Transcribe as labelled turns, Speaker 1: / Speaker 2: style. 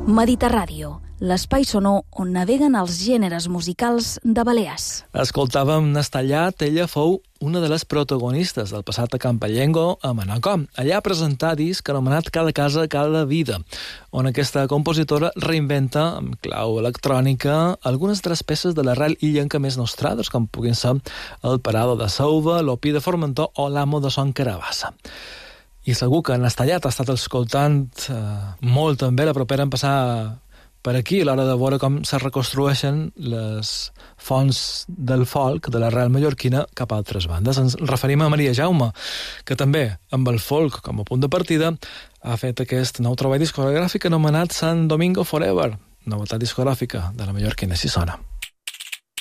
Speaker 1: Mediterràdio, l'espai sonor on naveguen els gèneres musicals de Balears.
Speaker 2: Escoltàvem Nestallat, ella fou una de les protagonistes del passat a Campallengo a Manacor. Allà presentà disc anomenat Cada casa, cada vida, on aquesta compositora reinventa, amb clau electrònica, algunes de les peces de l'arrel illenca més nostrades, com puguin ser el Parado de Sauva, l'Opi de Formentor o l'Amo de Son Carabassa. I segur que Nestallat ha estat escoltant molt també la propera en passar per aquí, a l'hora de veure com se reconstrueixen les fonts del folk de l'arrel mallorquina cap a altres bandes. Ens referim a Maria Jaume, que també, amb el folk com a punt de partida, ha fet aquest nou treball discogràfic anomenat Sant Domingo Forever, novetat discogràfica de la mallorquina, si sona.